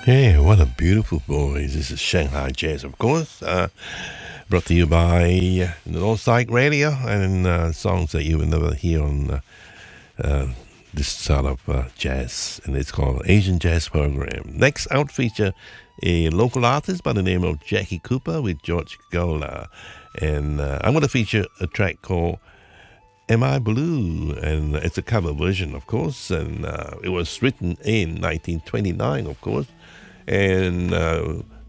Hey, what a beautiful voice. This is Shanghai Jazz, of course. Brought to you by Northside Radio and songs that you will never hear on this sort of jazz. And it's called Asian Jazz Program. Next out feature a local artist by the name of Jackie Cooper with George Gola. And I'm going to feature a track called Am I Blue? And it's a cover version, of course. And it was written in 1929, of course. And